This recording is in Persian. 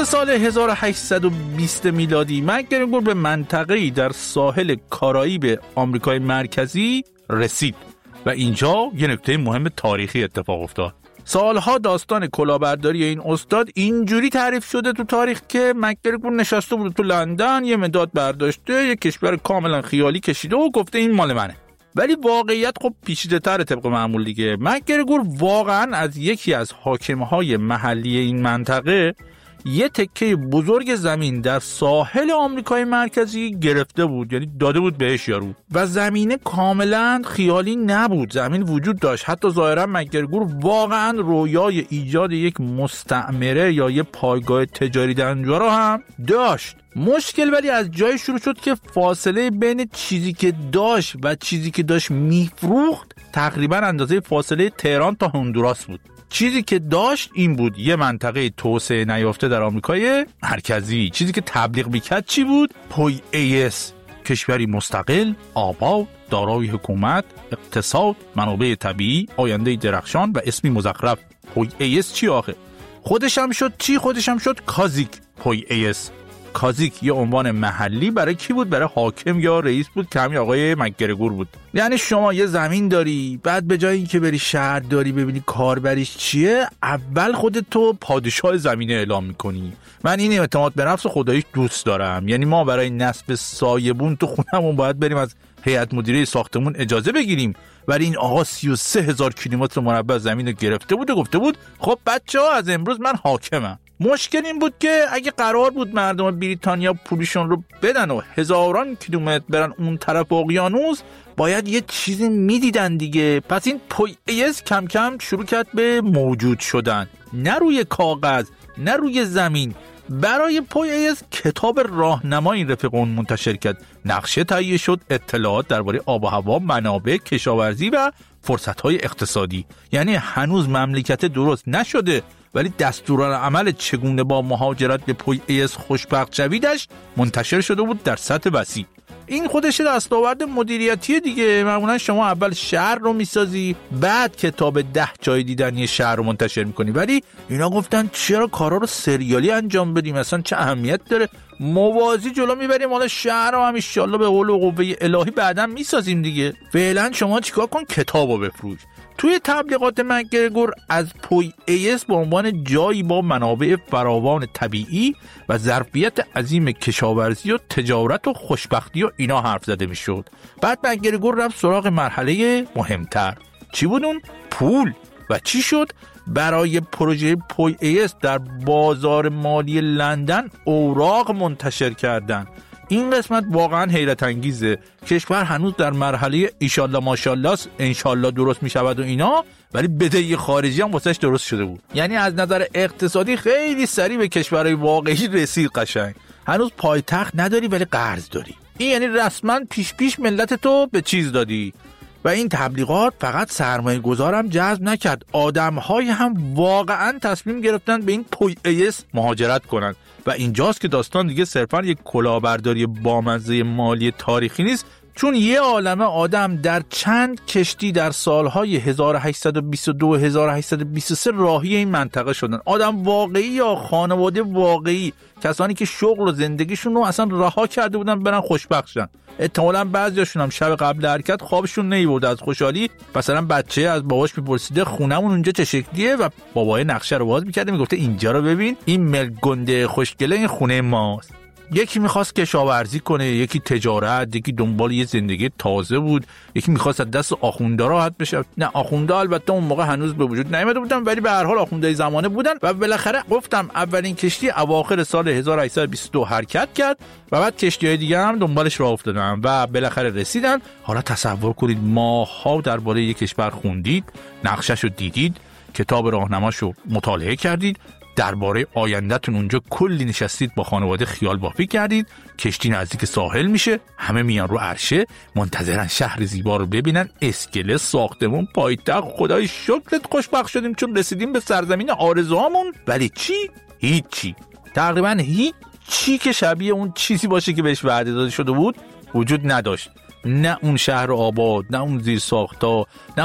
تو سال 1820 میلادی مک‌گرگور به منطقه‌ای در ساحل کارائیب آمریکای مرکزی رسید و اینجا یه نکته مهم تاریخی اتفاق افتاد. سالها داستان کلاهبرداری این استاد اینجوری تعریف شده تو تاریخ که مک‌گرگور نشسته بود تو لندن، یه مداد برداشته، یه کشور کاملا خیالی کشیده و گفته این مال منه. ولی واقعیت خب پیچیده‌تره طبق معمول دیگه. مک‌گرگور واقعا از یکی از حاکمهای محلی این منطقه یه تکه بزرگ زمین در ساحل آمریکای مرکزی گرفته بود، یعنی داده بود بهش یارو، و زمینه کاملا خیالی نبود، زمین وجود داشت. حتی ظاهرا مک‌گرگور واقعا رویای ایجاد یک مستعمره یا یه پایگاه تجاری در اونجا رو هم داشت. مشکل ولی از جای شروع شد که فاصله بین چیزی که داشت و چیزی که داشت میفروخت تقریبا اندازه فاصله تهران تا هندوراس بود. چیزی که داشت این بود یه منطقه توسعه نیافته در آمریکای مرکزی. چیزی که تبلیغ میکرد چی بود؟ پوی ایس، کشوری مستقل، آباد، دارای حکومت، اقتصاد، منابع طبیعی، آینده درخشان و اسمی مزخرف. پوی ایس چی آخه؟ خودش هم شد چی؟ خودش هم شد کازیک. پوی ایس کازیک یه عنوان محلی برای کی بود؟ برای حاکم یا رئیس بود که همین آقای مک‌گرگور بود. یعنی شما یه زمین داری، بعد به جای اینکه بری شهر داری ببینی کاربریش چیه، اول خودت تو پادشاه زمینه اعلام میکنی. من این اعتماد به نفس خداییش دوست دارم. یعنی ما برای نصب سایبون تو خونمون باید بریم از هیئت مدیره ساختمون اجازه بگیریم، ولی این آقا 33,000 کیلومتر مربع زمین رو گرفته بود و گفته بود خب بچه‌ها از امروز من حاکمم. مشکل این بود که اگه قرار بود مردم بریتانیا پولشون رو بدن و هزاران کیلومتر برن اون طرف اقیانوس، باید یه چیزی میدیدن دیگه. پس این پوی ایس کم کم شروع کرد به موجود شدن، نه روی کاغذ نه روی زمین. برای پوی ایس کتاب راهنمایی رفیق اون منتشر کرد، نقشه تهیه شد، اطلاعات درباره آب و هوا، منابع، کشاورزی و فرصت‌های اقتصادی. یعنی هنوز مملکت درست نشده ولی دستورالعمل چگونه با مهاجرت به پوی ایس خوشبخت شویدش منتشر شده بود در سطح وسیع. این خودش دستاورد مدیریتی دیگه. معمولا شما اول شهر رو میسازی، بعد کتاب 10 جای دیدنی شهر رو منتشر میکنی، ولی اینا گفتن چرا کارا رو سریالی انجام بدیم، اصلا چه اهمیت داره، موازی جلو میبریم، حالا شهر رو هم ان شاءالله به قول و قوه الهی بعداً میسازیم دیگه. فعلا شما چیکار کن؟ کتابو بفروش. توی تبلیغات مک‌گرگور از پوی ایس به عنوان جایی با منابع فراوان طبیعی و ظرفیت عظیم کشاورزی و تجارت و خوشبختی و اینا حرف زده میشد. بعد مک‌گرگور رفت سراغ مرحله مهمتر. چی بود اون؟ پول. و چی شد؟ برای پروژه پوی ایس در بازار مالی لندن اوراق منتشر کردن. این قسمت واقعا حیرت انگیزه. کشور هنوز در مرحله ایشالله ماشالله انشالله درست می شود و اینا، ولی بدهی خارجی هم واسش درست شده بود. یعنی از نظر اقتصادی خیلی سریع به کشورهای واقعی رسید. قشنگ هنوز پایتخت نداری ولی قرض داری. این یعنی رسما پیش ملت تو به چیز دادی. و این تبلیغات فقط سرمایه گذارم جذب نکرد، آدم‌های هم واقعا تصمیم گرفتن به این پوی ایس مهاجرت کنن. و اینجاست که داستان دیگه صرفا یک کلاهبرداری بامزه مالی تاریخی نیست، چون یه عالمه آدم در چند کشتی در سالهای 1822 و 1823 راهی این منطقه شدن. آدم واقعی یا خانواده واقعی، کسانی که شغل و زندگیشون رو اصلا رها کرده بودن برن خوشبخت شدن. احتمالاً بعضیاشون هم شب قبل حرکت خوابشون نمیبرد از خوشحالی. مثلا بچه از باباش میپرسیده خونمون اونجا چه شکلیه و بابای نقشه رو باز میکرده میگفته اینجا رو ببین، این ملگنده خوشگله این خونه ماست. یکی میخواست کشاورزی کنه، یکی تجارت، یکی دنبال یه زندگی تازه بود، یکی میخواست از دست آخوندا راحت بشه. نه آخوندا البته اون موقع هنوز به وجود نیامده بودن، ولی به هر حال آخوندای زمانه بودن. و بالاخره گفتم اولین کشتی اواخر سال 1822 حرکت کرد و بعد کشتی‌های دیگه هم دنبالش راه افتادن و بالاخره رسیدن. حالا تصور کنید ماها درباره یک کشور خوندید، نقشه‌شو دیدید، کتاب راهنماشو مطالعه کردید، درباره آیندهتون اونجا کلی نشستید با خانواده خیال بافی کردید، کشتی نزدیک ساحل میشه، همه میان رو عرشه منتظرن شهر زیبا رو ببینن، اسکله، ساختمون، پایتخت. خدای شکرت خوشبخت شدیم چون رسیدیم به سرزمین آرزوهامون. ولی چی؟ هیچی. تقریبا هیچی که شبیه اون چیزی باشه که بهش وعده داده شده بود وجود نداشت. نه اون شهر آباد، نه اون زیر ساختا، نه